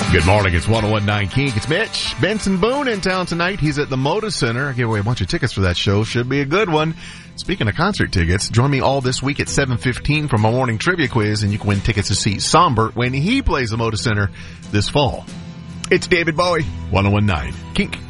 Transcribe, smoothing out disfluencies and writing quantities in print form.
Good morning. It's 101.9 Kink. It's Mitch. Benson Boone in town tonight. He's at the Moda Center. I gave away a bunch of tickets for that show. Should be a good one. Speaking of concert tickets, join me all this week at 7:15 for my morning trivia quiz, and you can win tickets to see Sombert when he plays the Moda Center this fall. It's David Bowie, 101.9 Kink.